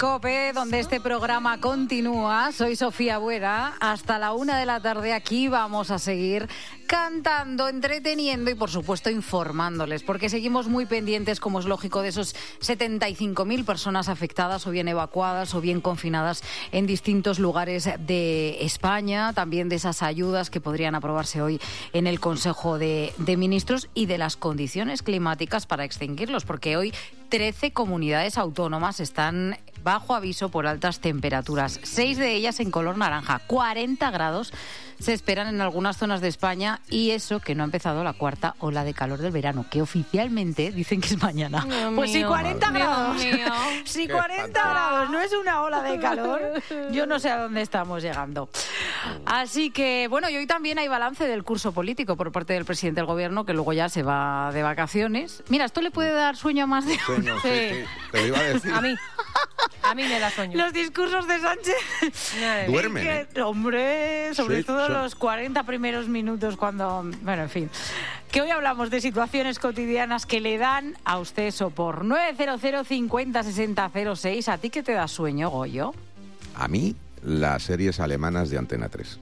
COPE, donde este programa continúa. Soy Sofía Buera. Hasta la 1 de la tarde aquí vamos a seguir cantando, entreteniendo y, por supuesto, informándoles, porque seguimos muy pendientes, como es lógico, de esos 75.000 personas afectadas o bien evacuadas o bien confinadas en distintos lugares de España, también de esas ayudas que podrían aprobarse hoy en el Consejo de Ministros y de las condiciones climáticas para extinguirlos, porque hoy 13 comunidades autónomas están bajo aviso por altas temperaturas, 6 de ellas en color naranja, 40 grados se esperan en algunas zonas de España, y eso que no ha empezado la cuarta ola de calor del verano, que oficialmente dicen que es mañana. Dios pues mío, si 40 grados, si Qué 40 grados no es una ola de calor, yo no sé a dónde estamos llegando. Así que, bueno, y hoy también hay balance del curso político por parte del presidente del gobierno, que luego ya se va de vacaciones. Mira, esto le puede dar sueño a más de uno. Sí, te lo iba a decir. A mí me da sueño. Los discursos de Sánchez. Duermen, Es que, hombre, sobre Sí, todo son- los 40 primeros minutos cuando... Bueno, en fin. Que hoy hablamos de situaciones cotidianas que le dan a usted sopor. 900 50 60 06. ¿A ti qué te da sueño, Goyo? A mí, las series alemanas de Antena 3.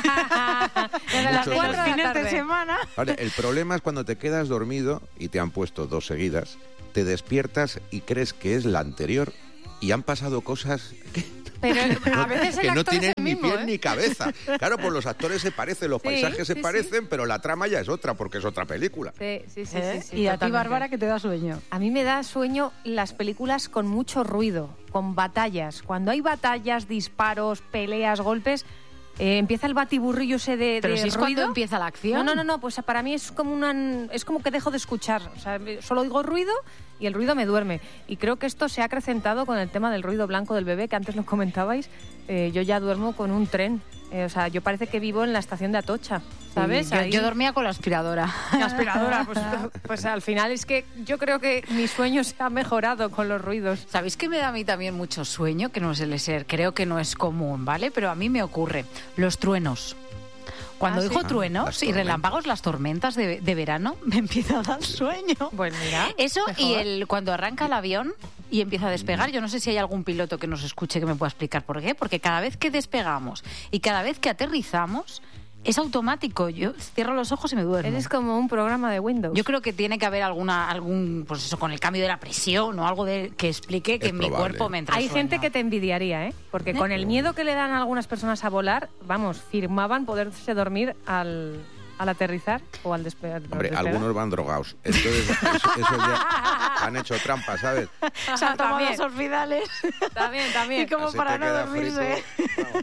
Desde las Muchos 4 de la fines de tarde. semana. Ahora, el problema es cuando te quedas dormido y te han puesto 2 seguidas, te despiertas y crees que es la anterior y han pasado cosas Pero a veces el que no actor es tienen el ni mismo, pies ni cabeza. Claro, pues los actores se parecen, los Sí, paisajes se sí, parecen, pero la trama ya es otra, porque es otra película. Sí, sí, sí, ¿Eh? sí, sí, ¿Y a ti, totalmente. Bárbara, qué te da sueño? A mí me da sueño las películas con mucho ruido, con batallas. Cuando hay batallas, disparos, peleas, golpes, empieza el batiburrillo ese de Pero si es cuando ruido. empieza la acción. No, pues para mí es como es como que dejo de escuchar. O sea, solo oigo ruido y el ruido me duerme. Y creo que esto se ha acrecentado con el tema del ruido blanco del bebé, que antes lo comentabais. Yo ya duermo con un tren. O sea, yo parece que vivo en la estación de Atocha, ¿sabes? Sí, Ahí- yo dormía con la aspiradora. La aspiradora, pues al final es que yo creo que mi sueño se ha mejorado con los ruidos. ¿Sabéis que me da a mí también mucho sueño? Que no suele ser, creo que no es común, ¿vale? Pero a mí me ocurre. Los truenos. Cuando ¿Ah, sí? oigo Las truenos y tormentas. relámpagos, las tormentas de verano, me empieza a dar sueño. Pues mira, Eso mejor. y cuando arranca el avión y empieza a despegar, yo no sé si hay algún piloto que nos escuche que me pueda explicar por qué, porque cada vez que despegamos y cada vez que aterrizamos es automático. Yo cierro los ojos y me duermo. Eres como un programa de Windows. Yo creo que tiene que haber algún, pues eso, con el cambio de la presión o algo que explique que Es en mi probable. cuerpo me entra Hay sueño. gente que te envidiaría, ¿eh? Porque con el miedo que le dan a algunas personas a volar, vamos, firmaban poderse dormir al aterrizar o al despegar. Hombre, algunos van drogados. Entonces, eso ya han hecho trampa, ¿sabes? Se han tomado También. los orfidales. También. Y como Así para te no queda dormirse. frito. Vamos.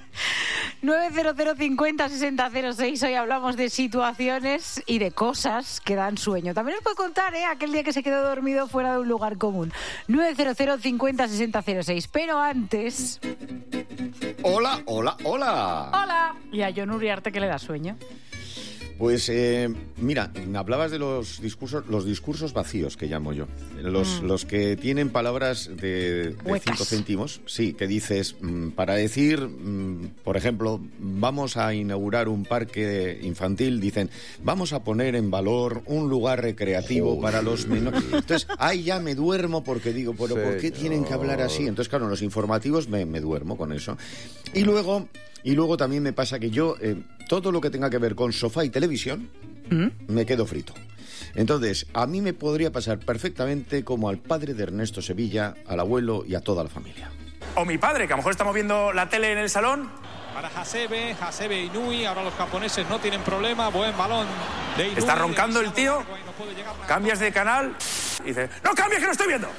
900 50 60 06. Hoy hablamos de situaciones y de cosas que dan sueño. También os puedo contar, aquel día que se quedó dormido fuera de un lugar común. 900 50 60 06. Pero antes... Hola, hola, hola. ¡Hola! Y a Jon Uriarte, que le da sueño. Pues mira, hablabas de los discursos vacíos, que llamo yo. Los que tienen palabras de Huecas. 5 céntimos, sí, que dices, para decir, por ejemplo, vamos a inaugurar un parque infantil, dicen, vamos a poner en valor un lugar recreativo para los menores. Entonces, ahí ya me duermo porque digo, pero ¿por qué tienen que hablar así? Entonces, claro, en los informativos me duermo con eso. Y luego también me pasa que yo, todo lo que tenga que ver con sofá y televisión, me quedo frito. Entonces, a mí me podría pasar perfectamente como al padre de Ernesto Sevilla, al abuelo y a toda la familia. O mi padre, que a lo mejor estamos viendo la tele en el salón. Para Hasebe Inui, ahora los japoneses no tienen problema, buen balón de Inui. Está roncando el tío, No puede llegar la- cambias de canal y dices, ¡no cambies que no estoy viendo!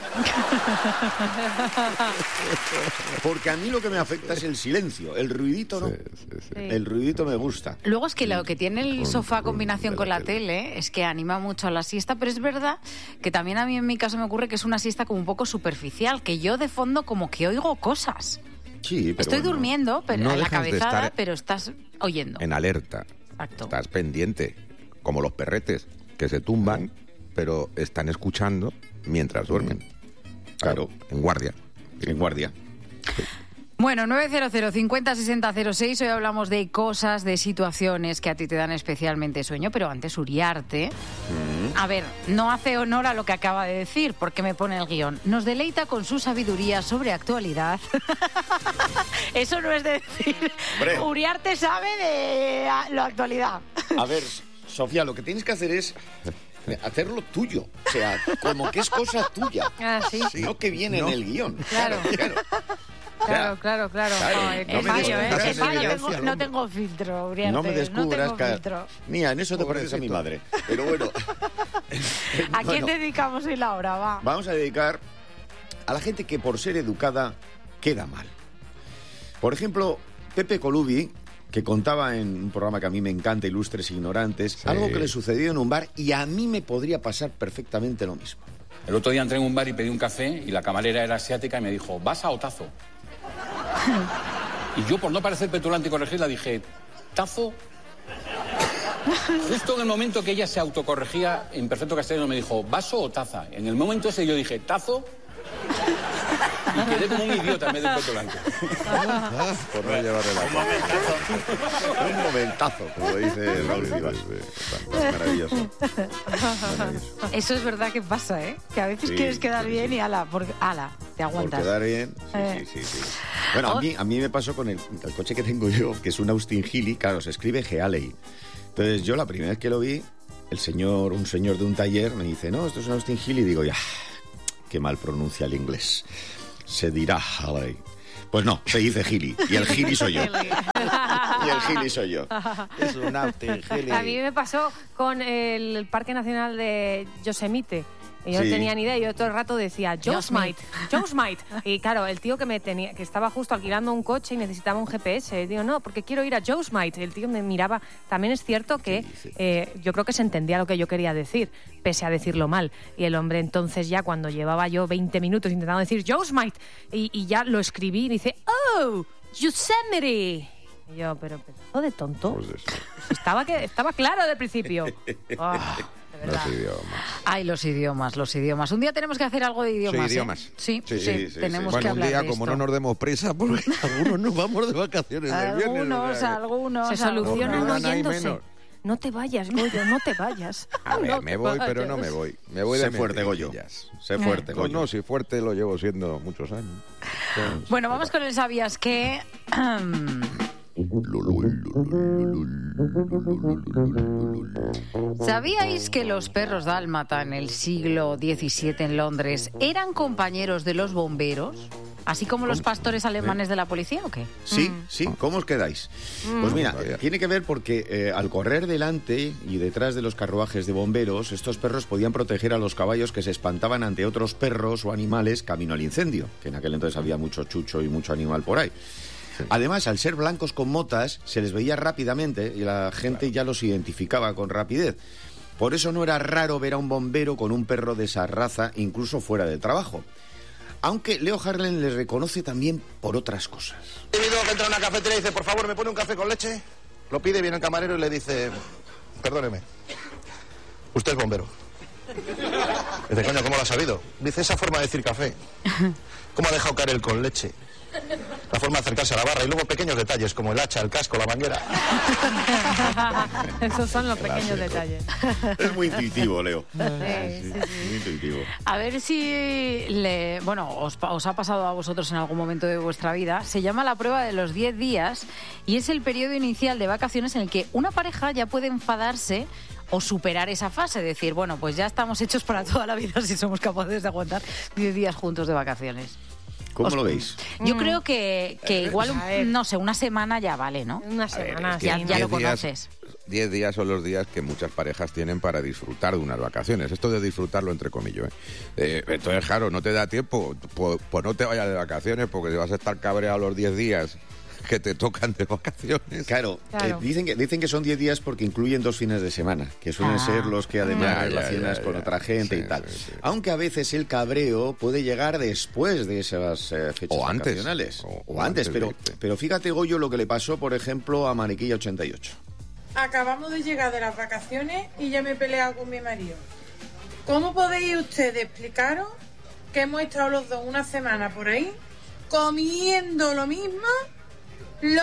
Porque a mí lo que me afecta es el silencio, el ruidito no. Sí, sí, sí. El ruidito me gusta. Luego es que lo que tiene el sofá combinación de con la la tele. tele es que anima mucho a la siesta, pero es verdad que también a mí en mi caso me ocurre que es una siesta como un poco superficial, que yo de fondo como que oigo cosas. Sí, pero Estoy bueno, durmiendo pero no en la dejas de cabezada, estar pero estás oyendo. En alerta. Exacto. Estás pendiente, como los perretes, que se tumban, pero están escuchando mientras duermen. Claro. En guardia. En guardia. Bueno, 900 50 60 06. Hoy hablamos de cosas, de situaciones que a ti te dan especialmente sueño, pero antes Uriarte A ver, no hace honor a lo que acaba de decir, porque me pone el guión. Nos deleita con su sabiduría sobre actualidad. Eso no es decir. Hombre. Uriarte sabe de la actualidad. A ver, Sofía, lo que tienes que hacer es hacerlo tuyo. O sea, como que es cosa tuya. Ah, sí. No que viene en el guión. Claro. Claro. Ay, no qué me fallo, descubras Qué en fallo, evidencia, no tengo filtro, Uriarte. No me descubras, no tengo filtro. Mía, en eso te pareces a mi madre. Pero bueno. ¿A quién Bueno, dedicamos hoy la hora? Va. vamos a dedicar a la gente que por ser educada queda mal. Por ejemplo, Pepe Colubi, que contaba en un programa que a mí me encanta, Ilustres Ignorantes, Sí. algo que le sucedió en un bar y a mí me podría pasar perfectamente lo mismo. El otro día entré en un bar y pedí un café y la camarera era asiática y me dijo, ¿vas a o tazo? Y yo, por no parecer petulante y corregirla, dije, ¿tazo? Justo en el momento que ella se autocorregía en perfecto castellano me dijo, ¿vaso o taza? En el momento ese yo dije, ¿tazo? Y quedé como un idiota en vez de un petulante. Por no llevarle la Un momentazo, como dice Raúl Rivas. Maravilloso. Eso es verdad que pasa, ¿eh? Que a veces Sí, quieres quedar sí, bien sí. y ala, te Por aguantas. quedar bien. Sí. Bueno, a mí me pasó con el coche que tengo yo, que es un Austin Healey, claro, se escribe Healey. Entonces yo la primera vez que lo vi, un señor de un taller me dice, no, esto es un Austin Healey, y digo, ya, qué mal pronuncia el inglés. Se dirá Healey. Pues no, se dice Healey, y el Healey soy yo. Y el Healey soy yo. Es un Austin Healey. A mí me pasó con el Parque Nacional de Yosemite. Y yo Sí. no tenía ni idea, yo todo el rato decía Yosemite. Yosemite. Y claro, el tío que estaba justo alquilando un coche y necesitaba un GPS, digo, no, porque quiero ir a Yosemite. El tío me miraba. También es cierto que yo creo que se entendía lo que yo quería decir, pese a decirlo mal. Y el hombre entonces ya cuando llevaba yo 20 minutos intentando decir Yosemite y ya lo escribí y dice, ¡oh! Yosemite. Y yo, pero de tonto. Pues eso. Estaba claro del principio. Ah, de verdad. Los idiomas. Ay, los idiomas. Un día tenemos que hacer algo de idiomas. Sí, idiomas. ¿eh? Sí, Sí. tenemos que Bueno, un hablar día, de como esto. no nos demos prisa, porque algunos nos vamos de vacaciones del viernes. o sea que- Algunos. Se soluciona Algunos no hay yéndose. menos. No te vayas, Goyo, no te vayas. A ver, No me te voy, pero vayas. no me voy. Me voy de Sé fuerte, Goyo. mentiricillas. Sé fuerte, No, Goyo. no, si fuerte lo llevo siendo muchos años. Bueno, vamos con el ¿sabías qué? ¿Sabíais que los perros dálmata en el siglo XVII en Londres eran compañeros de los bomberos? ¿Así como los pastores alemanes de la policía o qué? Sí, ¿cómo os quedáis? Pues mira, Vaya. tiene que ver porque al correr delante y detrás de los carruajes de bomberos, estos perros podían proteger a los caballos que se espantaban ante otros perros o animales camino al incendio, que en aquel entonces había mucho chucho y mucho animal por ahí. Además, al ser blancos con motas, se les veía rápidamente y la gente ya los identificaba con rapidez. Por eso no era raro ver a un bombero con un perro de esa raza, incluso fuera del trabajo. Aunque Leo Harlem le reconoce también por otras cosas. Un individuo que entra a una cafetería y dice, por favor, ¿me pone un café con leche? Lo pide, viene el camarero y le dice, perdóneme, usted es bombero. Dice, coño, ¿cómo lo ha sabido? Dice, esa forma de decir café. ¿Cómo ha dejado caer el con leche? La forma de acercarse a la barra y luego pequeños detalles como el hacha, el casco, la manguera. Esos son los pequeños detalles. Es muy intuitivo, Leo. Sí. Muy intuitivo. A ver si os ha pasado a vosotros en algún momento de vuestra vida. Se llama la prueba de los 10 días y es el periodo inicial de vacaciones en el que una pareja ya puede enfadarse o superar esa fase, decir, bueno, pues ya estamos hechos para toda la vida si somos capaces de aguantar 10 días juntos de vacaciones. ¿Cómo lo veis? Yo creo que igual, a ver. no sé, una semana ya vale, ¿no? Una semana, es que sí, ya lo 10 días- conoces. 10 días son los días que muchas parejas tienen para disfrutar de unas vacaciones. Esto de disfrutarlo entre comillas. Entonces, claro, no te da tiempo. Pues no te vayas de vacaciones porque te vas a estar cabreado los 10 días que te tocan de vacaciones. Claro, Claro. dicen que son 10 días porque incluyen 2 fines de semana, que suelen ser los que además Ya, relacionas ya, con ya. otra gente Sí, y tal. sí, sí. Aunque a veces el cabreo puede llegar después de esas fechas O antes. vacacionales. O antes, antes pero, de irte. pero fíjate, Goyo, lo que le pasó, por ejemplo, a Mariquilla 88. Acabamos de llegar de las vacaciones y ya me he peleado con mi marido. ¿Cómo podéis ustedes explicaros que hemos estado los dos una semana por ahí comiendo lo mismo?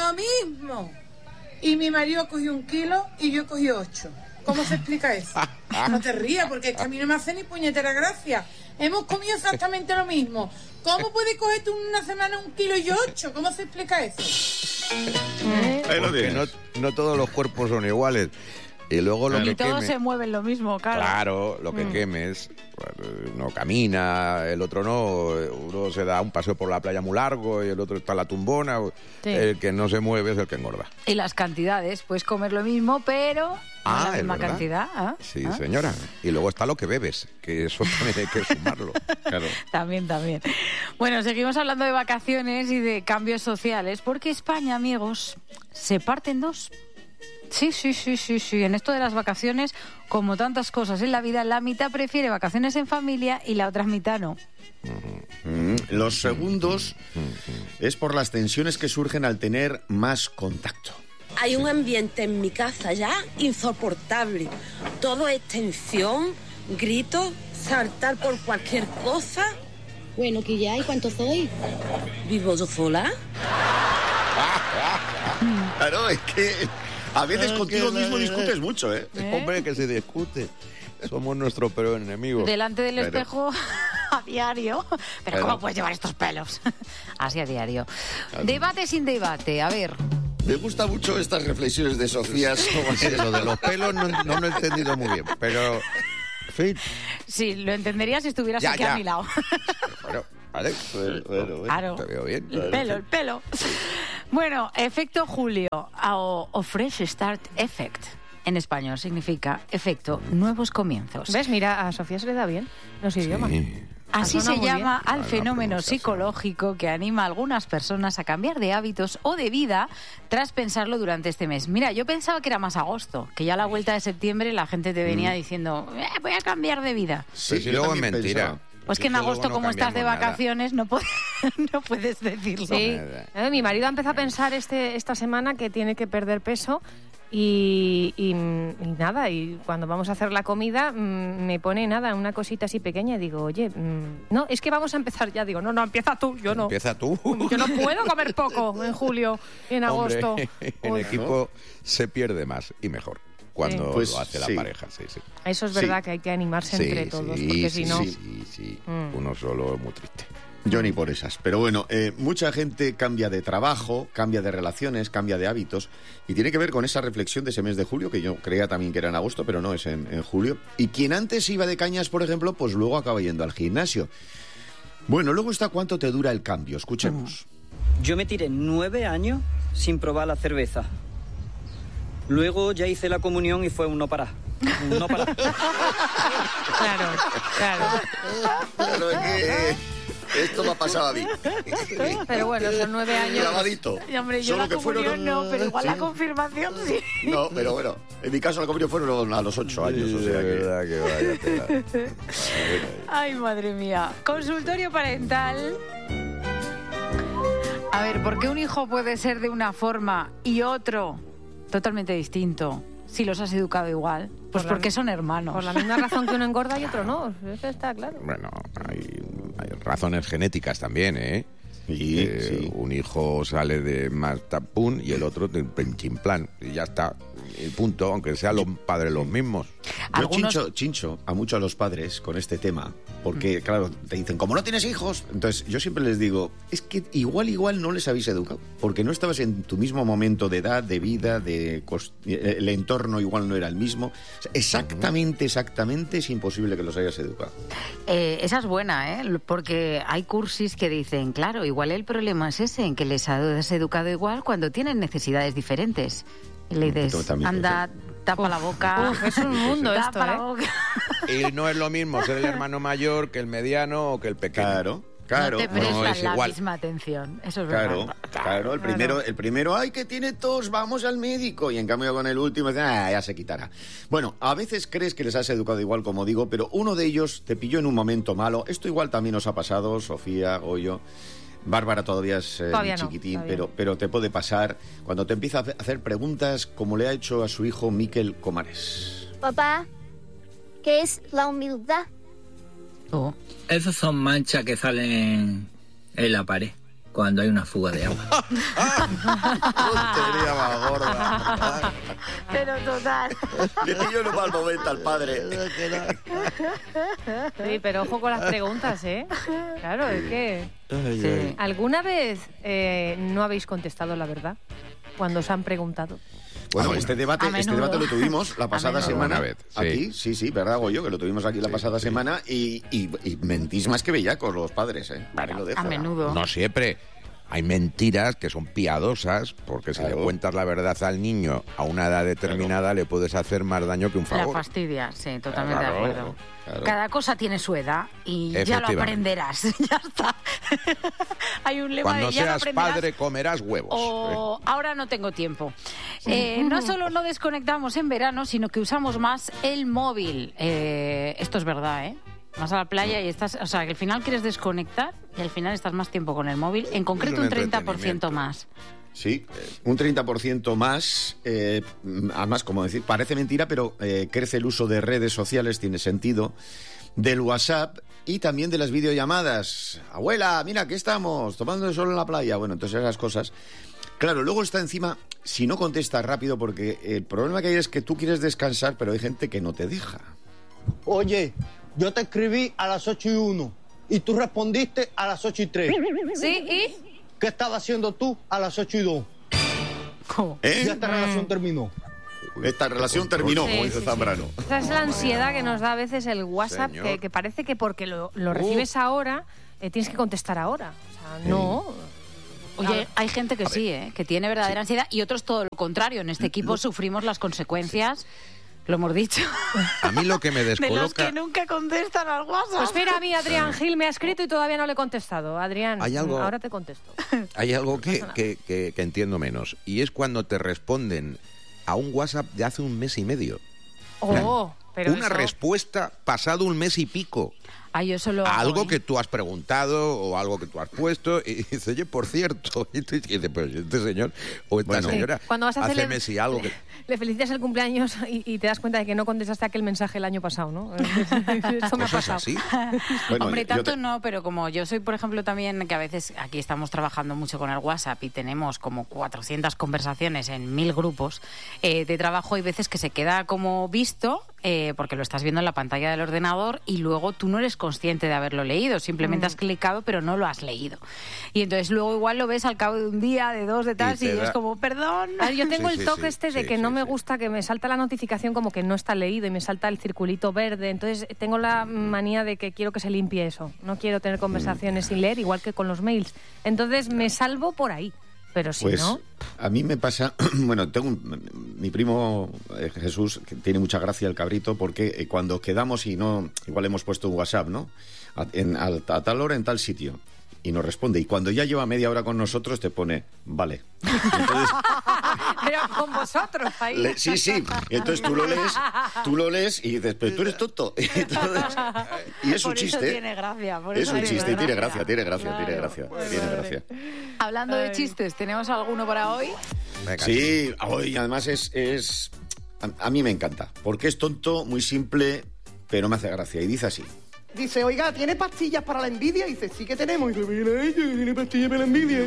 Y mi marido cogió 1 kilo y yo cogí 8. ¿Cómo se explica eso? No te rías, porque es que a mí no me hace ni puñetera gracia. Hemos comido exactamente lo mismo. ¿Cómo puedes coger tú una semana 1 kilo y yo 8? ¿Cómo se explica eso? Porque no todos los cuerpos son iguales. Y luego lo que Y todos queme, se mueven lo mismo, claro. claro, lo que quemes, uno camina, el otro no, uno se da un paseo por la playa muy largo y el otro está en la tumbona. Sí. El que no se mueve es el que engorda. Y las cantidades, puedes comer lo mismo, pero no la es misma verdad. cantidad. ¿Ah? Sí, ¿Ah? señora. Y luego está lo que bebes, que eso también hay que sumarlo. Claro. También. Bueno, seguimos hablando de vacaciones y de cambios sociales, porque España, amigos, se parte en dos. Sí. En esto de las vacaciones, como tantas cosas en la vida, la mitad prefiere vacaciones en familia y la otra mitad no. Los segundos es por las tensiones que surgen al tener más contacto. Hay un ambiente en mi casa ya insoportable. Todo es tensión, gritos, saltar por cualquier cosa. Bueno, que ya, ¿y cuánto soy? ¿Vivo yo sola? Claro, es que a veces contigo mismo discutes mucho, ¿eh? Hombre, que se discute. Somos nuestro peor enemigo. Delante del Claro. espejo a diario. Pero Claro. ¿cómo puedes llevar estos pelos? Así a diario. Debate sin debate, a ver. Me gustan mucho estas reflexiones de Sofía. Sí, lo de los pelos no lo he entendido muy bien, pero... En fin, Sí, lo entenderías si estuvieras Ya, aquí ya. a mi lado. bueno, vale. Bueno. Claro. Te veo bien. El pelo. Bueno, efecto Julio o Fresh Start Effect. En español significa efecto nuevos comienzos. ¿Ves? Mira, a Sofía se le da bien los idiomas. Así Suena se muy llama bien. al fenómeno psicológico que anima a algunas personas a cambiar de hábitos o de vida tras pensarlo durante este mes. Mira, yo pensaba que era más agosto, que ya a la vuelta de septiembre la gente te venía diciendo voy a cambiar de vida. Pero si luego es mentira. Pues que en luego agosto, no como estás de cambiamos nada. vacaciones, no puedes decirlo. Sí. Mi marido ha empezado a pensar esta semana que tiene que perder peso y nada, y cuando vamos a hacer la comida me pone nada, una cosita así pequeña y digo, oye, no, es que vamos a empezar ya. Digo, no, empieza tú, yo no. Empieza tú. Yo no puedo comer poco en julio y en agosto. Hombre, en Uy. equipo se pierde más y mejor cuando Pues lo hace la sí. pareja. Sí. Eso es verdad, que hay que animarse entre todos, porque si no... Sí. Uno solo es muy triste. Yo ni por esas. Pero bueno, mucha gente cambia de trabajo, cambia de relaciones, cambia de hábitos. Y tiene que ver con esa reflexión de ese mes de julio, que yo creía también que era en agosto, pero no, es en julio. Y quien antes iba de cañas, por ejemplo, pues luego acaba yendo al gimnasio. Bueno, luego está cuánto te dura el cambio. Escuchemos. Yo me tiré 9 años sin probar la cerveza. Luego ya hice la comunión y fue un no parar. Un no parar. Claro. Claro, es que esto me ha pasado a mí. Pero bueno, son 9 años. Clavadito. Y, hombre, yo Solo la que comunión fueron, no, pero igual sí. la confirmación sí. No, pero bueno, en mi caso la comunión fueron a los 8 años, o sea De que... verdad que vaya tela. Ay, madre mía. Consultorio parental. A ver, ¿por qué un hijo puede ser de una forma y otro totalmente distinto si los has educado igual? Pues porque son hermanos. Por la misma razón que uno engorda y otro no. Eso está claro. Bueno, hay razones genéticas también, ¿eh? Sí, sí. Un hijo sale de más tapún y el otro de penchimplan. Y ya está. El punto, aunque sean los padres los mismos. Yo chincho a mucho a los padres con este tema, porque claro, te dicen, como no tienes hijos, entonces yo siempre les digo, es que igual no les habéis educado, porque no estabas en tu mismo momento de edad, de vida, el entorno igual no era el mismo. O sea, exactamente es imposible que los hayas educado. Esa es buena, ¿eh? Porque hay cursis que dicen, claro, igual el problema es ese, en que les has educado igual cuando tienen necesidades diferentes. Y le dices, anda, tapa la boca. Es un mundo tapa esto, la ¿eh? boca. Y no es lo mismo ser el hermano mayor que el mediano o que el pequeño. Claro. No te prestan es la igual. misma atención. Eso es Claro, verdad. claro, el primero, ay, que tiene tos, vamos al médico. Y en cambio con el último, ya se quitará. Bueno, a veces crees que les has educado igual, como digo, pero uno de ellos te pilló en un momento malo. Esto igual también nos ha pasado, Sofía, Goyo. Bárbara todavía es Todavía no, chiquitín, todavía. pero te puede pasar cuando te empieza a hacer preguntas como le ha hecho a su hijo Miquel Comares. Papá, ¿qué es la humildad? Esas son manchas que salen en la pared. cuando hay una fuga de agua. Tontería más gorda. Pero total. Yo no va al momento al padre. Sí, pero ojo con las preguntas, ¿eh? Claro, es que... Sí. ¿Alguna vez no habéis contestado la verdad cuando os han preguntado? Bueno, este debate lo tuvimos la pasada semana Vez, sí. aquí, sí, ¿verdad, Goyo? Que lo tuvimos aquí la pasada semana y mentís más que bellacos los padres, ¿eh? Bueno, Ahí lo dejo. a menudo. No siempre. Hay mentiras que son piadosas, porque si le cuentas la verdad al niño a una edad determinada le puedes hacer más daño que un La favor. fastidia, sí, totalmente Claro, de acuerdo. claro. Cada cosa tiene su edad y ya lo aprenderás. Ya está. Hay un lema Cuando de ya lo seas aprenderás. padre comerás huevos. O ahora no tengo tiempo. No solo no desconectamos en verano, sino que usamos más el móvil. Esto es verdad, ¿eh? Vas a la playa y estás... O sea, que al final quieres desconectar y al final estás más tiempo con el móvil. En concreto, un 30% más. Sí, un 30% más. Además, como decir, parece mentira, pero crece el uso de redes sociales, tiene sentido. Del WhatsApp y también de las videollamadas. Abuela, mira, aquí estamos, tomando el sol en la playa. Bueno, entonces esas cosas. Claro, luego está encima, si no contestas rápido, porque el problema que hay es que tú quieres descansar, pero hay gente que no te deja. Oye, yo te escribí a las 8:01 y tú respondiste a las 8:03. ¿Sí? ¿Y? ¿Qué estabas haciendo tú a las 8:02? ¿Cómo? Ya esta relación terminó. Esta relación terminó, como dice Zambrano. Esa es la ansiedad que nos da a veces el WhatsApp, que parece que porque lo recibes ahora, tienes que contestar ahora. O sea, no... Oye, hay gente que sí, que tiene verdadera ansiedad y otros todo lo contrario. En este equipo sufrimos las consecuencias, lo hemos dicho, A mí lo que me de los descoloca... que nunca contestan al WhatsApp. Pues mira, a mí Adrián Gil me ha escrito y todavía no le he contestado. Adrián, Hay algo- ahora te contesto. Hay algo que entiendo menos, y es cuando te responden a un WhatsApp de hace un mes y medio. Pero Una eso- respuesta pasado un mes y pico. Ay, yo solo hago, Algo ¿eh? que tú has preguntado o algo que tú has puesto y dices, oye, por cierto, y tú dices, pero este señor o esta señora Cuando vas a hace hacerle- mes y algo que... Le felicitas el cumpleaños y te das cuenta de que no contestaste aquel mensaje el año pasado, ¿no? Esto me ha ¿Eso es pasado. así? Hombre, tanto no, pero como yo soy, por ejemplo, también, que a veces aquí estamos trabajando mucho con el WhatsApp y tenemos como 400 conversaciones en 1000 grupos de trabajo, hay veces que se queda como visto porque lo estás viendo en la pantalla del ordenador y luego tú no eres consciente de haberlo leído, simplemente has clicado pero no lo has leído. Y entonces luego igual lo ves al cabo de un día, de dos, de tal, y es como, perdón. A ver, yo tengo el toque de que no me gusta, que me salta la notificación como que no está leído y me salta el circulito verde. Entonces tengo la manía de que quiero que se limpie eso. No quiero tener conversaciones sin leer, igual que con los mails. Entonces me salvo por ahí. Pero si Pues no... a mí me pasa, bueno, mi primo Jesús, que tiene mucha gracia el cabrito, porque cuando quedamos y no, igual hemos puesto un WhatsApp, ¿no? A tal hora en tal sitio. Y nos responde. Y cuando ya lleva media hora con nosotros te pone, vale. Entonces, Pero con vosotros ahí. sí. Entonces tú lo lees y dices, pero tú eres tonto. Entonces, y es Por un eso chiste. tiene gracia. Por Es eso un chiste y tiene gracia. Claro. Tiene gracia. Hablando de chistes, ¿tenemos alguno para hoy? Sí, hoy además es a mí me encanta, porque es tonto, muy simple, pero me hace gracia. Y dice así. Dice, oiga, ¿tiene pastillas para la envidia? Y dice, sí que tenemos. Y dice, mira ella, tiene pastillas para la envidia.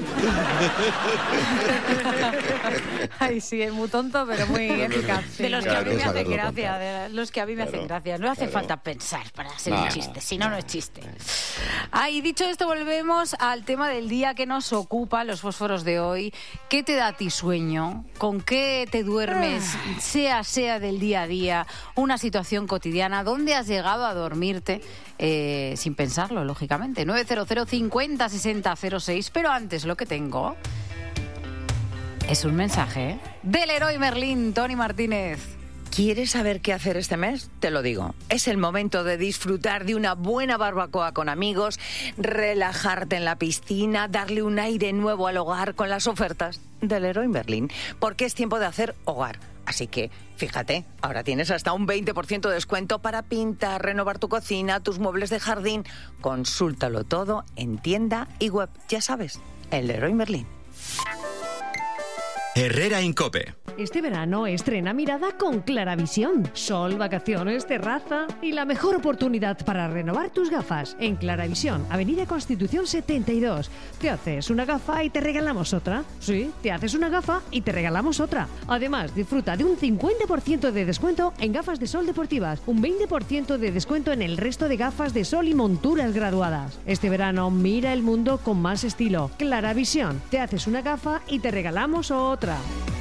Ay, sí, es muy tonto, pero muy eficaz. Sí. De los que a mí me Claro, hacen saberlo gracia, de los que a mí me hacen gracia. No hace falta pensar para ser un chiste, si no, no es chiste. Y dicho esto, volvemos al tema del día que nos ocupa, los fósforos de hoy. ¿Qué te da a ti sueño? ¿Con qué te duermes? Sea del día a día, una situación cotidiana. ¿Dónde has llegado a dormirte? Sin pensarlo, lógicamente. 900 50 60 06. Pero antes lo que tengo es un mensaje del Leroy Merlin, Tony Martínez. ¿Quieres saber qué hacer este mes? Te lo digo. Es el momento de disfrutar de una buena barbacoa con amigos, relajarte en la piscina, darle un aire nuevo al hogar con las ofertas del Leroy Merlin, porque es tiempo de hacer hogar. Así que, fíjate, ahora tienes hasta un 20% de descuento para pintar, renovar tu cocina, tus muebles de jardín. Consúltalo todo en tienda y web. Ya sabes, el Leroy Merlin. Herrera Incope. Este verano estrena mirada con Claravisión. Sol, vacaciones, terraza y la mejor oportunidad para renovar tus gafas. En Claravisión, Avenida Constitución 72. Te haces una gafa y te regalamos otra. Sí, te haces una gafa y te regalamos otra. Además, disfruta de un 50% de descuento en gafas de sol deportivas, un 20% de descuento en el resto de gafas de sol y monturas graduadas. Este verano mira el mundo con más estilo. Claravisión, te haces una gafa y te regalamos otra.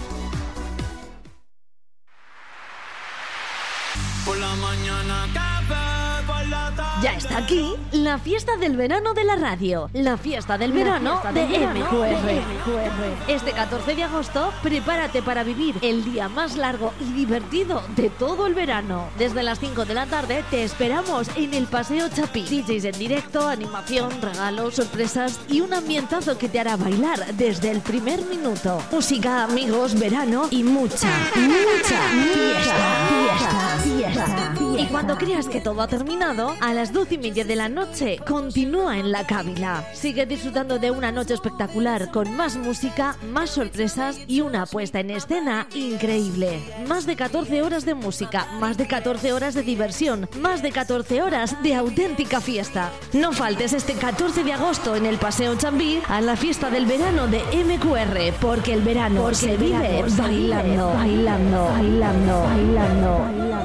Por la mañana café, por la tarde. Ya está aquí la fiesta del verano de la radio, la fiesta del verano de MQR. Este 14 de agosto, prepárate para vivir el día más largo y divertido de todo el verano. Desde las 5 de la tarde te esperamos en el Paseo Chapí. DJs en directo, animación, regalos, sorpresas y un ambientazo que te hará bailar desde el primer minuto. Música, amigos, verano y mucha fiesta. Y cuando creas que todo ha terminado, a las 12:30 de la noche, continúa en la Cávila. Sigue disfrutando de una noche espectacular con más música, más sorpresas y una puesta en escena increíble. Más de 14 horas de música, más de 14 horas de diversión, más de 14 horas de auténtica fiesta. No faltes este 14 de agosto en el Paseo Chambí a la fiesta del verano de MQR, porque el verano se vive bailando.